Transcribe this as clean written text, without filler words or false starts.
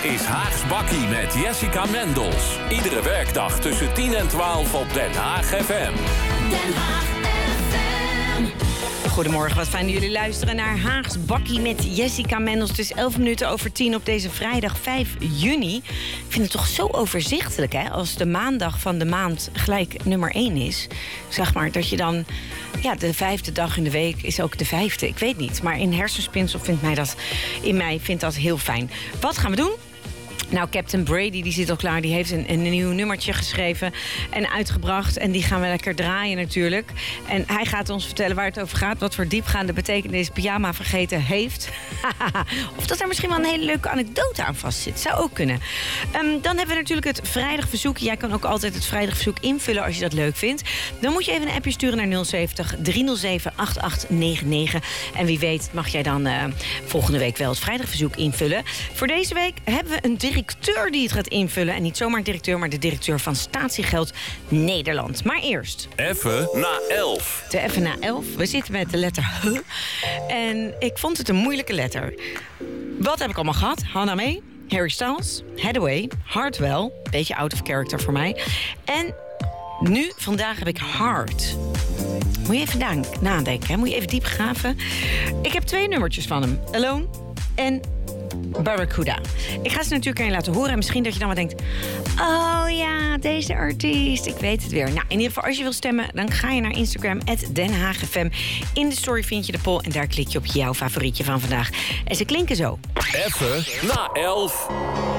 is Haags Bakkie met Jessica Mendels. Iedere werkdag tussen 10 en 12 op Den Haag FM. Den Haag FM. Goedemorgen, wat fijn dat jullie luisteren naar Haags Bakkie met Jessica Mendels. Het is 11 minuten over 10 op deze vrijdag 5 juni. Ik vind het toch zo overzichtelijk, hè? Als de maandag van de maand gelijk nummer 1 is. Zeg maar dat je dan... Ja, de 5e dag in de week is ook de 5e. Ik weet niet, maar in hersenspinsel vindt dat heel fijn. Wat gaan we doen? Nou, Captain Brady die zit al klaar. Die heeft een nieuw nummertje geschreven en uitgebracht. En die gaan we lekker draaien natuurlijk. En hij gaat ons vertellen waar het over gaat. Wat voor diepgaande betekenis pyjama vergeten heeft. Of dat er misschien wel een hele leuke anekdote aan vast zit. Zou ook kunnen. Dan hebben we natuurlijk het vrijdagverzoek. Jij kan ook altijd het vrijdagverzoek invullen als je dat leuk vindt. Dan moet je even een appje sturen naar 070 307 8899. En wie weet mag jij dan volgende week wel het vrijdagverzoek invullen. Voor deze week hebben we een directeur die het gaat invullen. En niet zomaar een directeur, maar de directeur van Statiegeld Nederland. Maar eerst... Even na 11. De even na 11. We zitten met de letter H. En ik vond het een moeilijke letter. Wat heb ik allemaal gehad? Hannah May, Harry Styles, Hathaway, Hardwell. Beetje out of character voor mij. En nu, vandaag heb ik Hard. Moet je even nadenken, hè? Moet je even diep graven. Ik heb 2 nummertjes van hem. Alone en Barracuda. Ik ga ze natuurlijk aan je laten horen. En misschien dat je dan wat denkt... Oh ja, deze artiest. Ik weet het weer. Nou, in ieder geval, als je wil stemmen... dan ga je naar Instagram, @denhaagfm. In de story vind je de poll. En daar klik je op jouw favorietje van vandaag. En ze klinken zo. Even na 11.